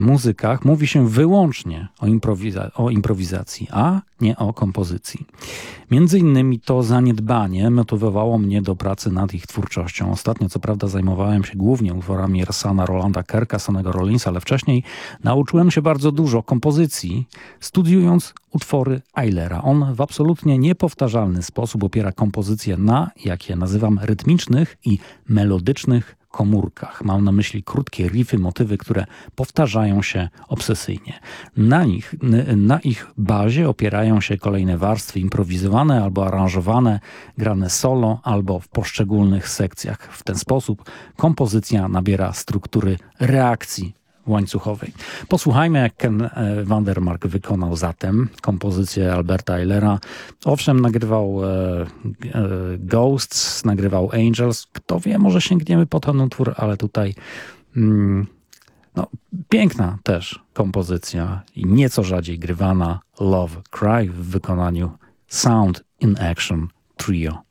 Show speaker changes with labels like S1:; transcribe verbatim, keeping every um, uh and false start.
S1: muzykach mówi się wyłącznie o, improwiza- o improwizacji, a nie o kompozycji. Między innymi to zaniedbanie motywowało mnie do pracy nad ich twórczością. Ostatnio co prawda zajmowałem się głównie utworami Ersana, Rolanda Kirka, Sonny'ego Rollinsa, ale wcześniej nauczyłem się bardzo dużo kompozycji, studiując utwory Eilera. On w absolutnie niepowtarzalny sposób opiera kompozycję na, jak je nazywam, rytmicznych i melodycznych komórkach. Mam na myśli krótkie riffy, motywy, które powtarzają się obsesyjnie. Na nich, na ich bazie opierają się kolejne warstwy improwizowane albo aranżowane, grane solo albo w poszczególnych sekcjach. W ten sposób kompozycja nabiera struktury reakcji łańcuchowej. Posłuchajmy, jak Ken Vandermark wykonał zatem kompozycję Alberta Eilera. Owszem, nagrywał e, e, Ghosts, nagrywał Angels. Kto wie, może sięgniemy po ten utwór, ale tutaj mm, no, piękna też kompozycja i nieco rzadziej grywana Love Cry w wykonaniu Sound in Action Trio.